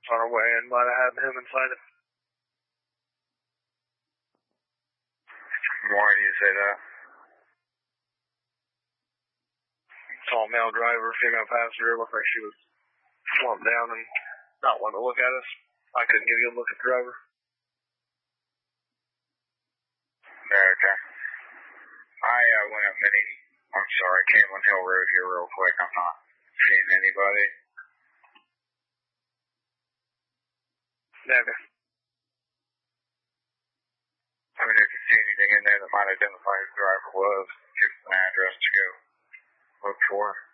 on our way in might have had him inside it. Why do you say that? Tall male driver, female passenger, looked like she was slumped down and not wanting to look at us. I couldn't give you a look at the driver. Okay. I went up Cameron Hill Road here real quick. I'm not seeing anybody. Okay. I mean, if you see anything in there that might identify who the driver was, give us an address to go look for.